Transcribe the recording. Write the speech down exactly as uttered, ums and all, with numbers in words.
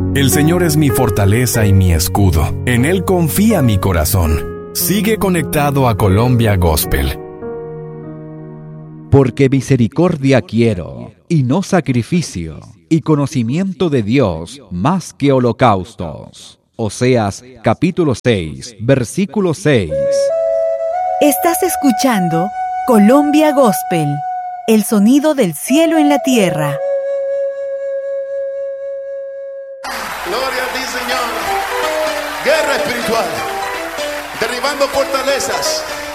El Señor es mi fortaleza y mi escudo. En Él confía mi corazón. Sigue conectado a Colombia Gospel. Porque misericordia quiero, y no sacrificio, y conocimiento de Dios más que holocaustos. Oseas capítulo seis, versículo seis. Estás escuchando Colombia Gospel, el sonido del cielo en la tierra. Gloria a ti, Señor. Guerra espiritual, derribando fortalezas,